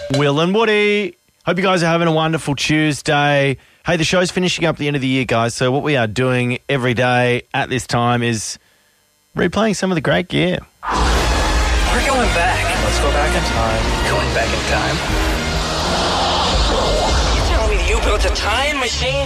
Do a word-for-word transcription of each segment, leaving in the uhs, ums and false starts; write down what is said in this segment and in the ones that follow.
Will and Woody. Hope you guys are having a wonderful Tuesday. Hey, the show's finishing up at the end of the year, guys. So what we are doing every day at this time is replaying some of the great gear. We're going back. Let's go back in time. Going back in time. You telling me you built a time machine?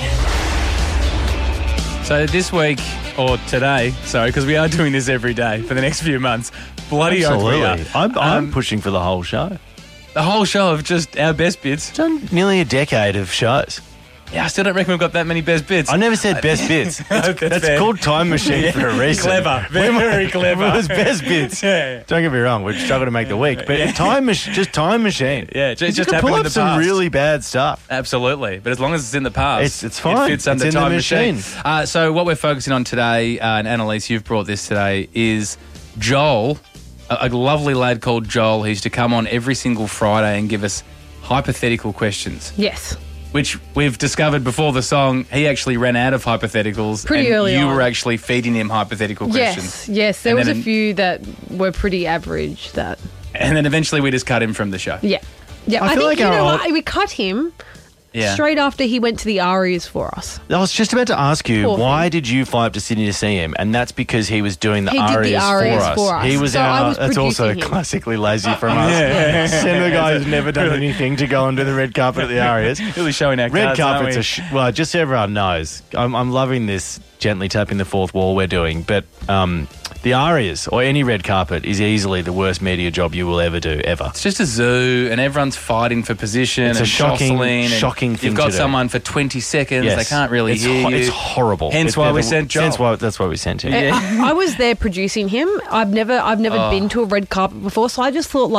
So this week, or today, sorry, because we are doing this every day for the next few months. Bloody oath we are. Absolutely. I'm, I'm Um, pushing for the whole show. The whole show of just our best bits. Done nearly a decade of shows. Yeah, I still don't reckon we've got that many best bits. I never said best bits. It's, That's that's fair. called Time Machine for a reason. Clever. Very clever. It was best bits. Yeah, yeah. Don't get me wrong, we're struggling to make the week, but time mach- just Time Machine. Yeah, it just you can happened pull in up the some past. really bad stuff. Absolutely. But as long as it's in the past, It's- it's fine. It fits under It's in the Time Machine. machine. Uh, so what we're focusing on today, uh, and Annalise, you've brought this today, is Joel, a, a lovely lad called Joel, who used to come on every single Friday and give us hypothetical questions. Yes. Which we've discovered before the song, he actually ran out of hypotheticals. Pretty and early you on. were actually feeding him hypothetical questions. Yes, yes. There And was then a an- few that were pretty average that, And then eventually we just cut him from the show. yeah. Yeah, I I, feel think, like you our know old- what, we cut him Yeah. straight after he went to the Arias for us. I was just about to ask you, Poor why thing. did you fly up to Sydney to see him? And that's because he was doing the He did the arias, arias for, us. for us. He was So our, I was that's also producing him. classically lazy from us. Yeah. Send the guy who's never done anything to go and do the red carpet at the Arias. Really showing our Red cards, aren't carpet's we? a sh- well, just so everyone knows, I'm, I'm loving this gently tapping the fourth wall we're doing, but um, the Arias or any red carpet is easily the worst media job you will ever do, ever. It's just a zoo, and everyone's fighting for position. It's a and shocking, jostling, and shocking thing You've got to do. someone for twenty seconds; Yes. they can't really it's hear ho- you. It's horrible. Hence It's why never- we sent Joel. Hence why, that's why we sent him. Yeah. I, I was there producing him. I've never, I've never Oh. been to a red carpet before, so I just thought,